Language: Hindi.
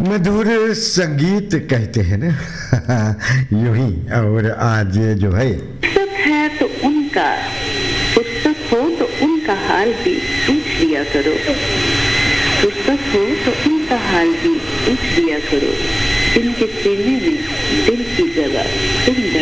मधुर संगीत कहते हैं ना यूं ही। और आज जो है फुर्सत है तो उनका, फुर्सत हो तो उनका हाल भी पूछ लिया करो, फुर्सत हो तो उनका हाल भी पूछ लिया करो, जिनके सीने में दिल की जगह तुम